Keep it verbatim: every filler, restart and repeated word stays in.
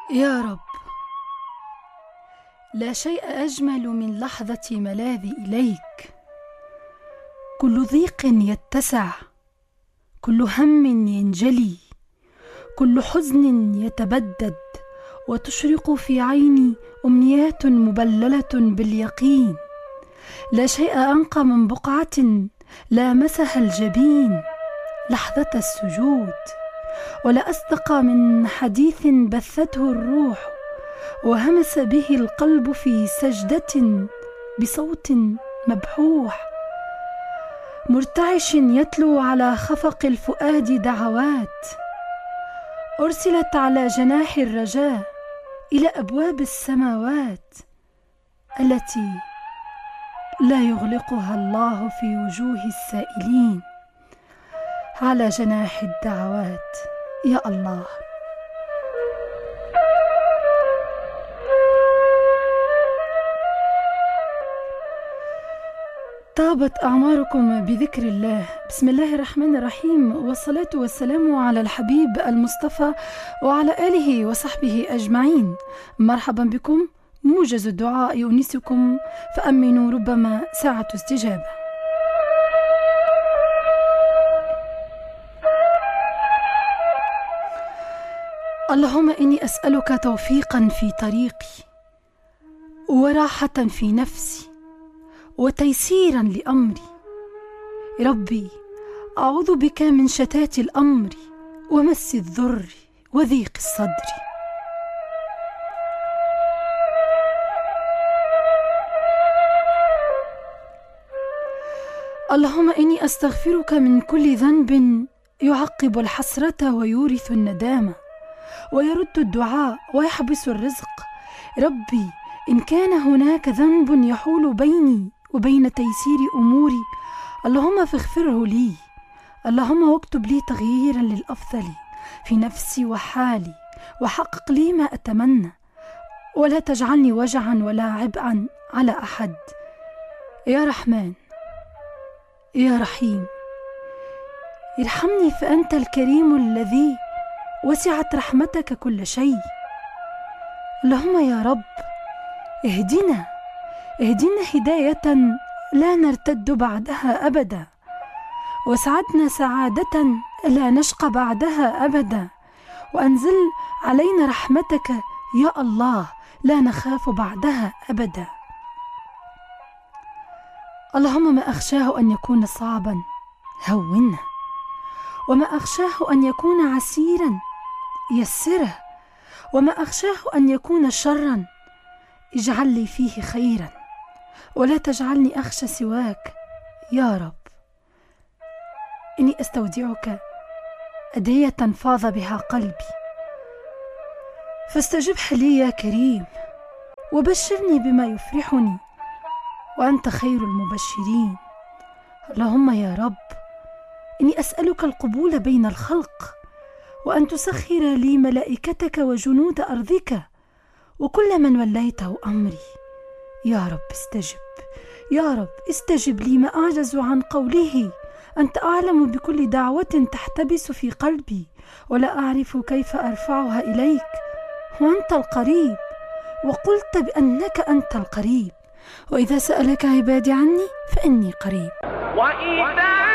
يا رب، لا شيء أجمل من لحظة ملاذي إليك. كل ضيق يتسع، كل هم ينجلي، كل حزن يتبدد، وتشرق في عيني أمنيات مبللة باليقين. لا شيء أنقى من بقعة لامسها الجبين لحظة السجود، ولا أصدق من حديث بثته الروح وهمس به القلب في سجدة بصوت مبحوح، مرتعش يتلو على خفق الفؤاد دعوات أرسلت على جناح الرجاء إلى أبواب السماوات التي لا يغلقها الله في وجوه السائلين، على جناح الدعوات. يا الله، طابت أعماركم بذكر الله. بسم الله الرحمن الرحيم، والصلاة والسلام على الحبيب المصطفى وعلى آله وصحبه أجمعين. مرحبا بكم، موجز الدعاء يؤنسكم، فأمنوا ربما ساعة استجابة. اللهم إني أسألك توفيقا في طريقي، وراحة في نفسي، وتيسيرا لأمري. ربي، أعوذ بك من شتات الأمر ومس الضر وضيق الصدر. اللهم إني أستغفرك من كل ذنب يعقب الحسرة ويورث الندامة ويرد الدعاء ويحبس الرزق. ربي، إن كان هناك ذنب يحول بيني وبين تيسير أموري، اللهم فاغفره لي. اللهم واكتب لي تغييرا للأفضل في نفسي وحالي، وحقق لي ما أتمنى، ولا تجعلني وجعا ولا عبئا على أحد. يا رحمن، يا رحيم، ارحمني فأنت الكريم الذي وسعت رحمتك كل شيء. اللهم يا رب، اهدنا اهدنا هداية لا نرتد بعدها أبدا، واسعدنا سعادة لا نشقى بعدها أبدا، وأنزل علينا رحمتك يا الله لا نخاف بعدها أبدا. اللهم ما أخشاه أن يكون صعبا هونه، وما أخشاه أن يكون عسيرا يسره، وما أخشاه أن يكون شرا اجعل لي فيه خيرا، ولا تجعلني أخشى سواك يا رب. إني أستودعك أدعية فاض بها قلبي، فاستجبها لي يا كريم، وبشرني بما يفرحني، وأنت خير المبشرين. اللهم يا رب، إني أسألك القبول بين الخلق، وأن تسخر لي ملائكتك وجنود أرضك وكل من وليته أمري. يا رب استجب، يا رب استجب لي ما أعجز عن قوله. أنت أعلم بكل دعوة تحتبس في قلبي، ولا أعرف كيف أرفعها إليك، وأنت القريب، وقلت بأنك أنت القريب، وإذا سألك عبادي عني فإني قريب. وإذا